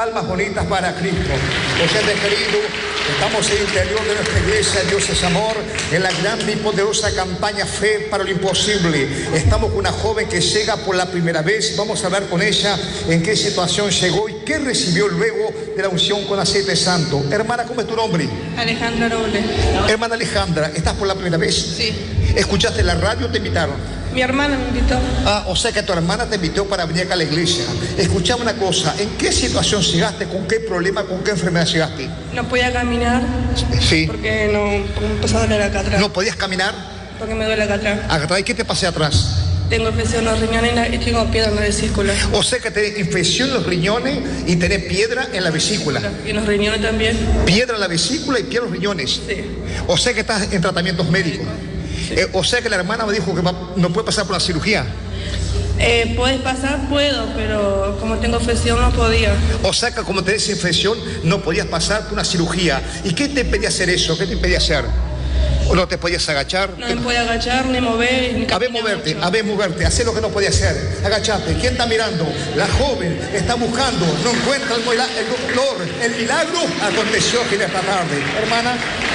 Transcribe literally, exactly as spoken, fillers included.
palmas bonitas para Cristo. Oyentes queridos, estamos en el interior de nuestra iglesia, Dios es amor, en la grande y poderosa campaña Fe para lo Imposible. Estamos con una joven que llega por la primera vez. Vamos a hablar con ella en qué situación llegó y qué recibió luego de la unción con aceite santo. Hermana, ¿cómo es tu nombre? Alejandra Robles. Hermana Alejandra, ¿estás por la primera vez? Sí. ¿Escuchaste la radio o te invitaron? Mi hermana me invitó. Ah, o sea que tu hermana te invitó para venir acá a la iglesia. Escuchame una cosa, ¿en qué situación llegaste? ¿Con qué problema, con qué enfermedad llegaste? No podía caminar. Sí. Porque no, porque me empezó a doler acá atrás. ¿No podías caminar? Porque me duele acá atrás. Acá atrás, ¿y qué te pasé atrás? Tengo infección en los riñones y la- y tengo piedra en la vesícula. O sea que tenés infección en los riñones y tenés piedra en la vesícula. Y en los riñones también. Piedra en la vesícula y piedra en los riñones. Sí. O sea que estás en tratamientos médicos. Eh, o sea que la hermana me dijo que va- no puede pasar por la cirugía. Eh, ¿Puedes pasar? Puedo, pero como tengo infección no podía. O sea que como tenés infección no podías pasar por una cirugía. ¿Y qué te impedía hacer eso? ¿Qué te impedía hacer? ¿O no te podías agachar? No me podía agachar, ni mover, ni A ver caminar moverte, mucho. a ver moverte, hacer lo que no podía hacer. Agachate. ¿Quién está mirando? La joven está buscando, no encuentra el, mila- el dolor. El milagro aconteció en esta tarde. Hermana.